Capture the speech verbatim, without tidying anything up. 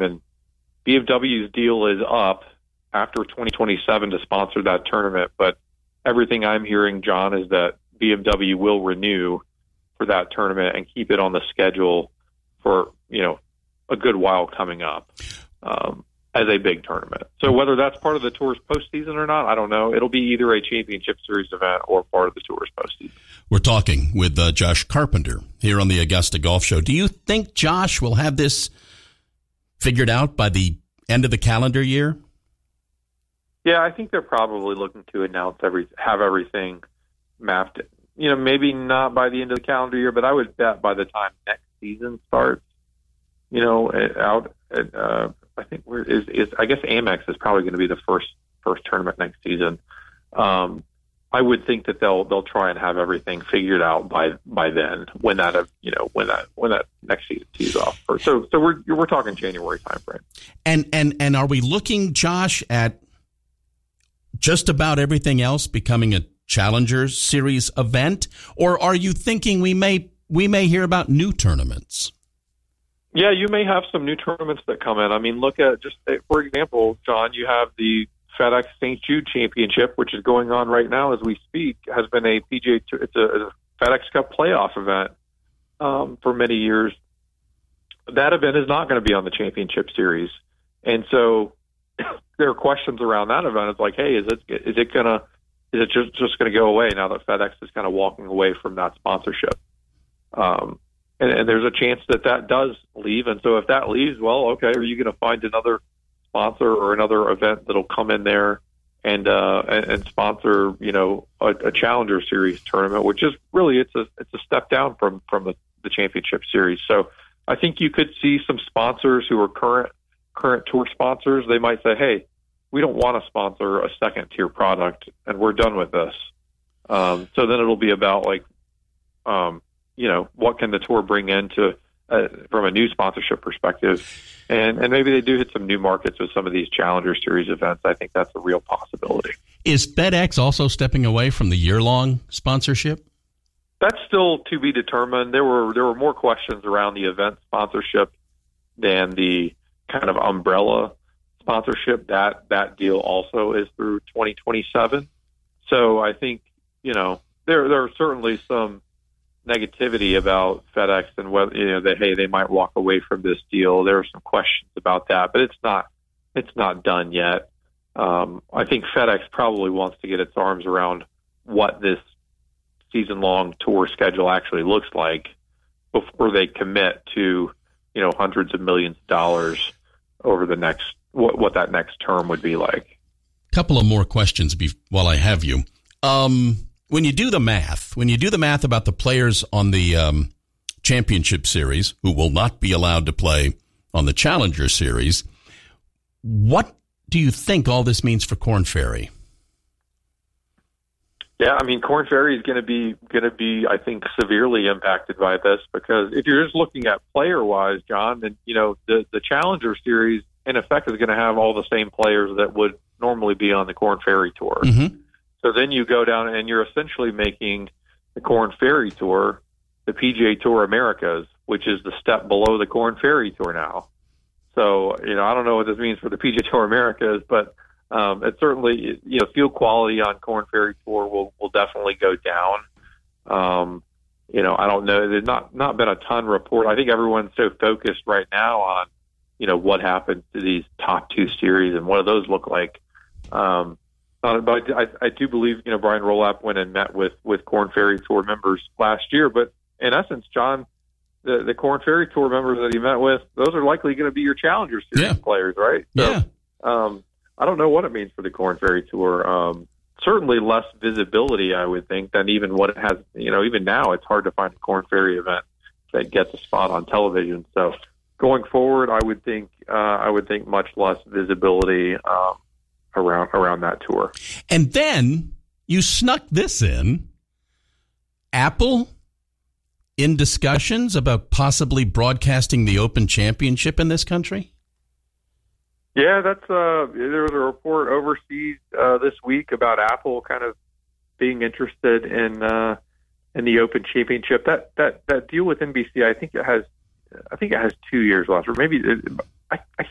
and B M W's deal is up after twenty twenty-seven to sponsor that tournament. But everything I'm hearing, John, is that B M W will renew for that tournament and keep it on the schedule for, you know, a good while coming up um, as a big tournament. So whether that's part of the Tour's postseason or not, I don't know. It'll be either a Championship Series event or part of the Tour's postseason. We're talking with uh, Josh Carpenter here on the Augusta Golf Show. Do you think Josh will have this figured out by the end of the calendar year? Yeah, I think they're probably looking to announce every, have everything mapped. You know, maybe not by the end of the calendar year, but I would bet by the time next season starts, you know, out at, uh, I think where is, is, I guess Amex is probably going to be the first, first tournament next season. Um, I would think that they'll, they'll try and have everything figured out by, by then when that, you know, when that, when that next season tees off. So, so we're, we're talking January timeframe. And, and, and are we looking, Josh, at just about everything else becoming a Challenger Series event, or are you thinking we may we may hear about new tournaments? Yeah, you may have some new tournaments that come in. I mean, look at just for example, John, you have the FedEx Saint Jude Championship, which is going on right now as we speak. Has been a P G A, it's a, a FedEx Cup playoff event um, for many years. That event is not going to be on the Championship Series, and so there are questions around that event. It's like, hey, is it is it gonna Is it just, just going to go away now that FedEx is kind of walking away from that sponsorship? Um, and, and there's a chance that that does leave. And so if that leaves, well, okay, are you going to find another sponsor or another event that'll come in there and uh, and, and sponsor, you know, a, a Challenger Series tournament, which is really it's a it's a step down from from the, the Championship Series. So I think you could see some sponsors who are current current tour sponsors. They might say, hey, we don't want to sponsor a second tier product and we're done with this. Um, so then it'll be about like, um, you know, what can the tour bring in to, uh, from a new sponsorship perspective? And, and maybe they do hit some new markets with some of these Challenger Series events. I think that's a real possibility. Is FedEx also stepping away from the year-long sponsorship? That's still to be determined. There were, there were more questions around the event sponsorship than the kind of umbrella sponsorship. That that deal also is through twenty twenty-seven. So I think, you know, there there are certainly some negativity about FedEx and whether, you know, that, hey, they might walk away from this deal. There are some questions about that, but it's not it's not done yet. Um, I think FedEx probably wants to get its arms around what this season-long tour schedule actually looks like before they commit to, you know, hundreds of millions of dollars over the next What, what that next term would be like. Couple of more questions be, while I have you. Um, when you do the math, when you do the math about the players on the um, Championship Series who will not be allowed to play on the Challenger Series, what do you think all this means for Korn Ferry? Yeah, I mean, Korn Ferry is going to be going to be, I think, severely impacted by this because if you're just looking at player-wise, John, then you know the the Challenger Series in effect is going to have all the same players that would normally be on the Korn Ferry Tour. Mm-hmm. So then you go down and you're essentially making the Korn Ferry Tour the P G A Tour Americas, which is the step below the Korn Ferry Tour now. So, you know, I don't know what this means for the P G A Tour Americas, but um, it certainly, you know, field quality on Korn Ferry Tour will, will definitely go down. Um, you know, I don't know. There's not, not been a ton report. I think everyone's so focused right now on, you know, what happened to these top two series and what do those look like. Um, uh, but I, I do believe, you know, Brian Rolapp went and met with, with Korn Ferry Tour members last year. But in essence, John, the, the Korn Ferry Tour members that he met with, those are likely going to be your Challenger Series yeah. players, right? So, yeah. Um, I don't know what it means for the Korn Ferry Tour. Um, certainly less visibility, I would think, than even what it has. You know, even now, it's hard to find a Korn Ferry event that gets a spot on television. So going forward, I would think uh, I would think much less visibility um, around around that tour. And then you snuck this in. Apple in discussions about possibly broadcasting the Open Championship in this country? Yeah, that's uh, there was a report overseas uh, this week about Apple kind of being interested in uh, in the Open Championship. That that that deal with N B C, I think it has, I think it has two years left, or maybe it, I, I